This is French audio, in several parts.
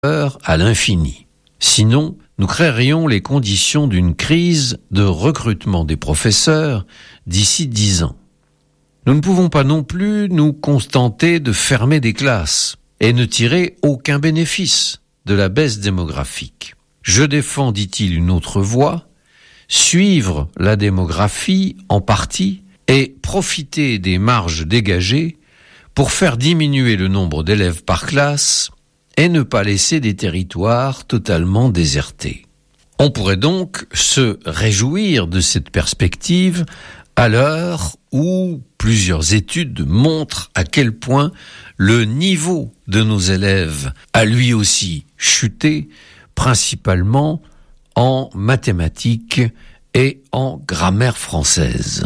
à l'infini. Sinon, nous créerions les conditions d'une crise de recrutement des professeurs d'ici 10 ans. Nous ne pouvons pas non plus nous contenter de fermer des classes et ne tirer aucun bénéfice de la baisse démographique. Je défends, dit-il, une autre voie, suivre la démographie en partie et profiter des marges dégagées pour faire diminuer le nombre d'élèves par classe et ne pas laisser des territoires totalement désertés. On pourrait donc se réjouir de cette perspective à l'heure où plusieurs études montrent à quel point le niveau de nos élèves a lui aussi chuté, principalement en mathématiques et en grammaire française.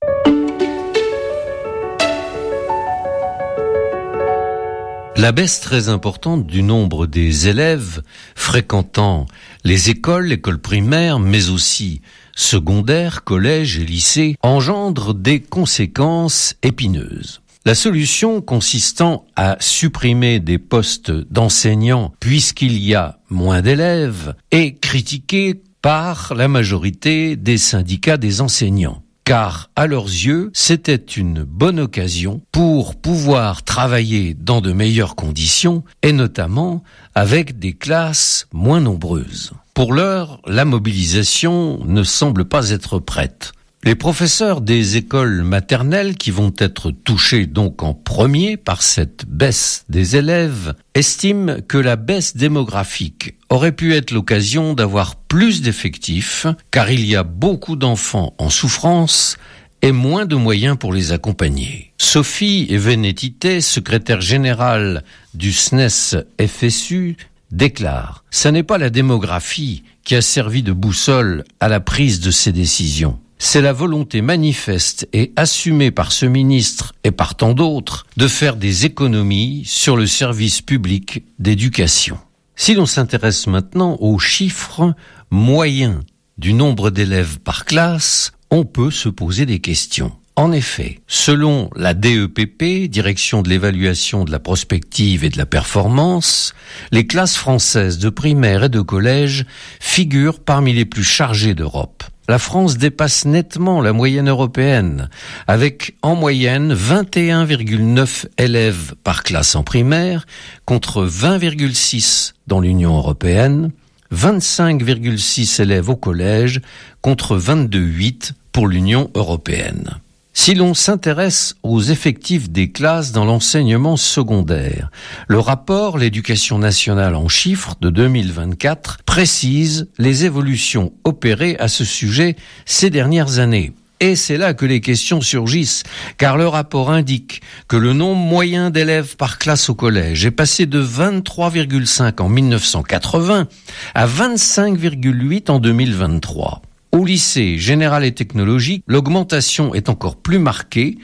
La baisse très importante du nombre des élèves fréquentant les écoles primaires, mais aussi secondaires, collèges et lycées, engendre des conséquences épineuses. La solution consistant à supprimer des postes d'enseignants puisqu'il y a moins d'élèves est critiquée par la majorité des syndicats des enseignants. Car, à leurs yeux, c'était une bonne occasion pour pouvoir travailler dans de meilleures conditions et notamment avec des classes moins nombreuses. Pour l'heure, la mobilisation ne semble pas être prête. Les professeurs des écoles maternelles qui vont être touchés donc en premier par cette baisse des élèves estiment que la baisse démographique aurait pu être l'occasion d'avoir plus d'effectifs car il y a beaucoup d'enfants en souffrance et moins de moyens pour les accompagner. Sophie Evenetite, secrétaire générale du SNES-FSU, déclare « Ça n'est pas la démographie qui a servi de boussole à la prise de ces décisions. C'est la volonté manifeste et assumée par ce ministre et par tant d'autres de faire des économies sur le service public d'éducation. » Si l'on s'intéresse maintenant aux chiffres moyens du nombre d'élèves par classe, on peut se poser des questions. En effet, selon la DEPP, Direction de l'évaluation de la prospective et de la performance, les classes françaises de primaire et de collège figurent parmi les plus chargées d'Europe. La France dépasse nettement la moyenne européenne, avec en moyenne 21,9 élèves par classe en primaire, contre 20,6 dans l'Union européenne, 25,6 élèves au collège, contre 22,8 pour l'Union européenne. Si l'on s'intéresse aux effectifs des classes dans l'enseignement secondaire, le rapport L'éducation nationale en chiffres de 2024 précise les évolutions opérées à ce sujet ces dernières années. Et c'est là que les questions surgissent, car le rapport indique que le nombre moyen d'élèves par classe au collège est passé de 23,5 en 1980 à 25,8 en 2023. Au lycée général et technologique, l'augmentation est encore plus marquée,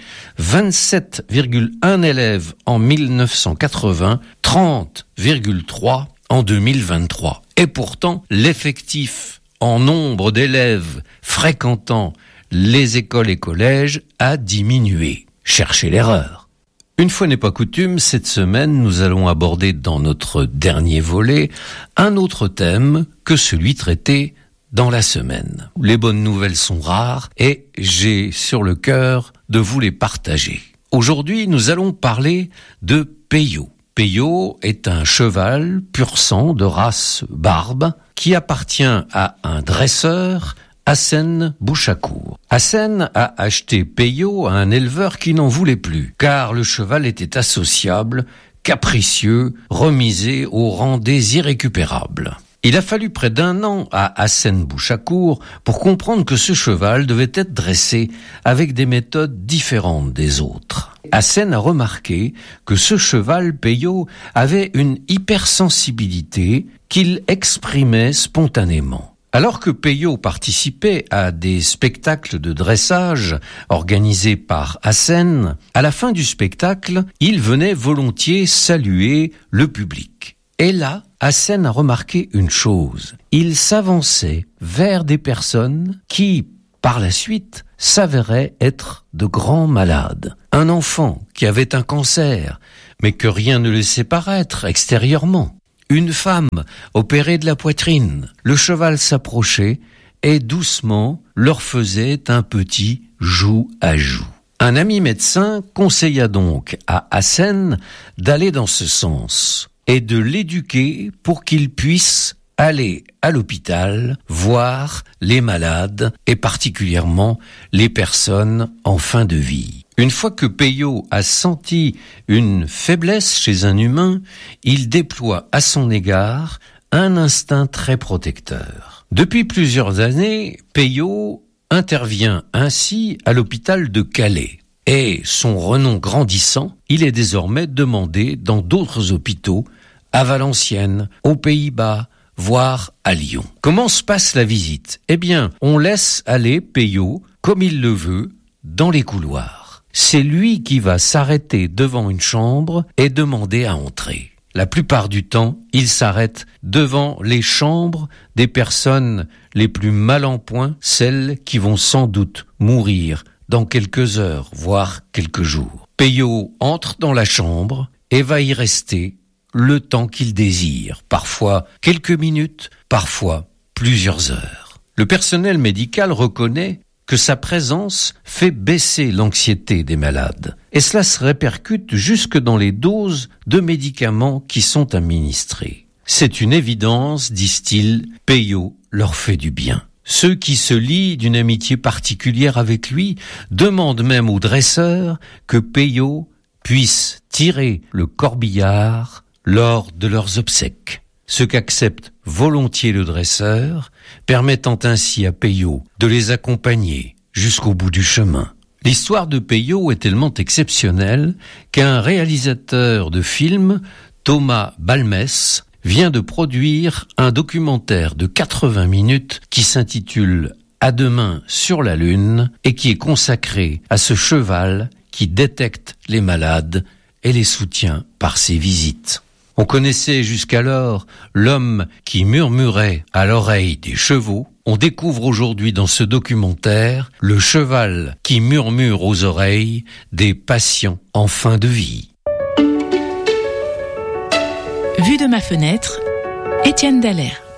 27,1 élèves en 1980, 30,3 en 2023. Et pourtant, l'effectif en nombre d'élèves fréquentant les écoles et collèges a diminué. Cherchez l'erreur. Une fois n'est pas coutume, cette semaine, nous allons aborder dans notre dernier volet un autre thème que celui traité dans la semaine. Les bonnes nouvelles sont rares et j'ai sur le cœur de vous les partager. Aujourd'hui, nous allons parler de Peyo. Peyo est un cheval pur sang de race barbe qui appartient à un dresseur, Hassen Bouchakour. Hassen a acheté Peyo à un éleveur qui n'en voulait plus, car le cheval était associable, capricieux, remisé au rang des irrécupérables. Il a fallu près d'1 an à Hassen Bouchakour pour comprendre que ce cheval devait être dressé avec des méthodes différentes des autres. Hassen a remarqué que ce cheval Peyo avait une hypersensibilité qu'il exprimait spontanément. Alors que Peyo participait à des spectacles de dressage organisés par Hassen, à la fin du spectacle, il venait volontiers saluer le public. Et là, Hassen a remarqué une chose. Il s'avançait vers des personnes qui, par la suite, s'avéraient être de grands malades. Un enfant qui avait un cancer, mais que rien ne laissait paraître extérieurement. une femme opérée de la poitrine. Le cheval s'approchait et doucement leur faisait un petit joue à joue. Un ami médecin conseilla donc à Hassen d'aller dans ce sens et de l'éduquer pour qu'il puisse aller à l'hôpital voir les malades et particulièrement les personnes en fin de vie. Une fois que Peyo a senti une faiblesse chez un humain, il déploie à son égard un instinct très protecteur. Depuis plusieurs années, Peyo intervient ainsi à l'hôpital de Calais. Et son renom grandissant, il est désormais demandé dans d'autres hôpitaux, à Valenciennes, aux Pays-Bas, voire à Lyon. Comment se passe la visite ? Eh bien, on laisse aller Peyo, comme il le veut, dans les couloirs. C'est lui qui va s'arrêter devant une chambre et demander à entrer. La plupart du temps, il s'arrête devant les chambres des personnes les plus mal en point, celles qui vont sans doute mourir dans quelques heures, voire quelques jours. Peyo entre dans la chambre et va y rester le temps qu'il désire, parfois quelques minutes, parfois plusieurs heures. Le personnel médical reconnaît que sa présence fait baisser l'anxiété des malades. Et cela se répercute jusque dans les doses de médicaments qui sont administrés. C'est une évidence, disent-ils, Peyo leur fait du bien. Ceux qui se lient d'une amitié particulière avec lui demandent même au dresseur que Peyo puisse tirer le corbillard lors de leurs obsèques. Ce qu'accepte volontiers le dresseur, permettant ainsi à Peyo de les accompagner jusqu'au bout du chemin. L'histoire de Peyo est tellement exceptionnelle qu'un réalisateur de film, Thomas Balmès, vient de produire un documentaire de 80 minutes qui s'intitule « À demain sur la Lune » et qui est consacré à ce cheval qui détecte les malades et les soutient par ses visites. On connaissait jusqu'alors l'homme qui murmurait à l'oreille des chevaux. On découvre aujourd'hui dans ce documentaire le cheval qui murmure aux oreilles des patients en fin de vie. Vue de ma fenêtre, Étienne Dallaire.